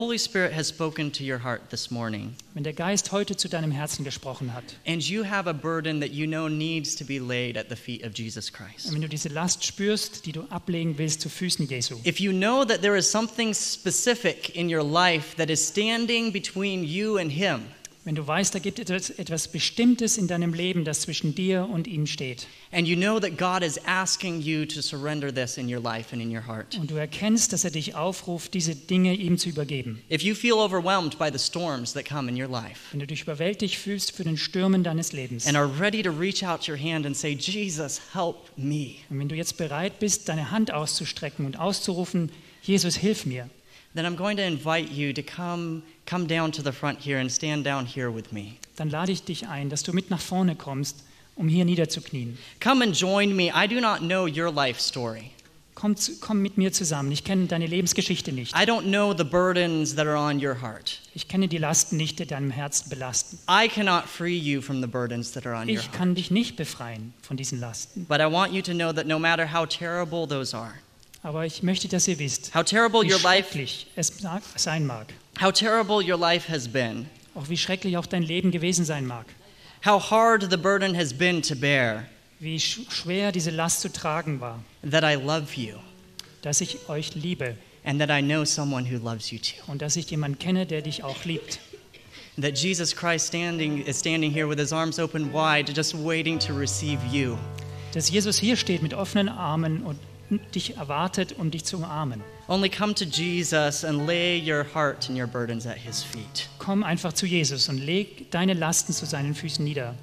Holy Spirit has spoken to your heart this morning, Wenn der Geist heute zu deinem Herzen gesprochen hat and you have a burden that you know needs to be laid at the feet of Jesus Christ. und wenn du diese Last spürst, die du ablegen willst zu Füßen Jesu, If you know that there is something specific in your life that is standing between you and Him, wenn du weißt, da gibt es etwas Bestimmtes in deinem Leben, das zwischen dir und ihm steht, and you know that God is asking you to surrender this in your life and in your heart. und du erkennst, dass er dich aufruft, diese Dinge ihm zu übergeben. If you feel overwhelmed by the storms that come in your life Wenn du dich überwältigt fühlst für den Stürmen deines Lebens and are ready to reach out your hand and say, Jesus, help me, und wenn du jetzt bereit bist, deine Hand auszustrecken und auszurufen, Jesus, hilf mir, then I'm going to invite you to come down to the front here and stand down here with me. dann lade ich dich ein, dass du mit nach vorne kommst, um hier niederzuknien. Come and join me. I do not know your life story. Komm mit mir zusammen. Ich kenne deine Lebensgeschichte nicht. I don't know the burdens that are on your heart. Ich kenne die Lasten nicht, die deinem Herzen belasten. I cannot free you from the burdens that are on your Ich heart. kann dich nicht befreien von diesen Lasten. But I want you to know that no matter how terrible those are, Aber ich möchte, dass ihr wisst, how terrible wie your life, schrecklich es sein mag. how terrible your life has been, Auch wie schrecklich auch dein Leben gewesen sein mag. how hard the burden has been to bear, Wie schwer diese Last zu tragen war. that I love you Dass ich euch liebe and that I know someone who loves you too. und dass ich jemanden kenne, der dich auch liebt. That Jesus Christ is standing here with his arms open wide, just waiting to receive you. Dass Jesus hier steht mit offenen Armen und dich erwartet, um dich zu umarmen. Only come to Jesus and lay your heart and your burdens at his feet. Komm einfach zu Jesus und leg deine Lasten zu seinen Füßen nieder.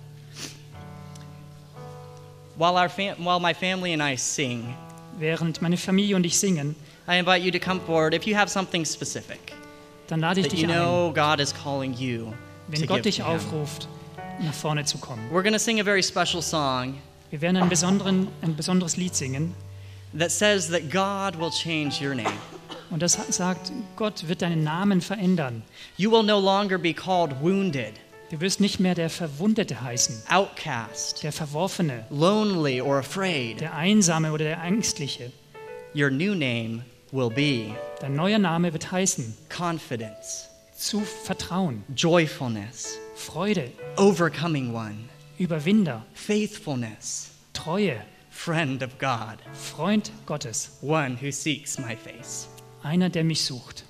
While my family and I sing, Während meine Familie und ich singen, I invite you to come forward if you have something specific dann lade ich that dich you ein, know God is calling you wenn to Gott give dich to him. aufruft, nach vorne zu kommen. We're going to sing a very special song Wir werden ein besonderes Lied singen that says that God will change your name. und das sagt, Gott wird deinen Namen verändern. You will no longer be called wounded, Du wirst nicht mehr der Verwundete heißen, outcast, der Verworfene, lonely, or afraid. der Einsame oder der Ängstliche. Your new name will be Dein neuer Name wird heißen, confidence, zu Vertrauen, joyfulness, Freude, overcoming one, Überwinder, faithfulness, Treue, friend of God, Freund Gottes, one who seeks my face. einer, der mich sucht.